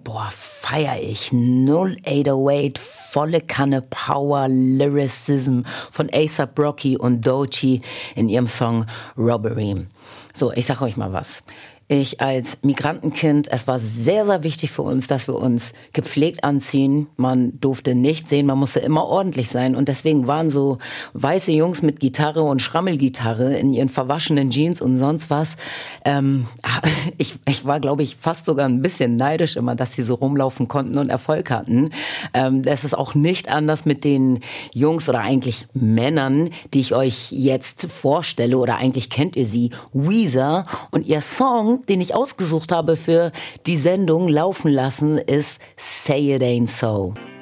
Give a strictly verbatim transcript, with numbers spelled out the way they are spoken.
boah, feier ich. null acht acht acht, volle Kanne Power, Lyricism von A$AP Rocky und Doechii in ihrem Song Robbery. So, ich sag euch mal was. Ich als Migrantenkind, es war sehr, sehr wichtig für uns, dass wir uns gepflegt anziehen. Man durfte nicht sehen, man musste immer ordentlich sein. Und deswegen waren so weiße Jungs mit Gitarre und Schrammelgitarre in ihren verwaschenen Jeans und sonst was. Ähm, ich, ich war, glaube ich, fast sogar ein bisschen neidisch immer, dass sie so rumlaufen konnten und Erfolg hatten. Ähm, das ist auch nicht anders mit den Jungs oder eigentlich Männern, die ich euch jetzt vorstelle. Oder eigentlich kennt ihr sie, Weezer. Und ihr Song, den ich ausgesucht habe für die Sendung Laufen lassen, ist Say It Ain't So.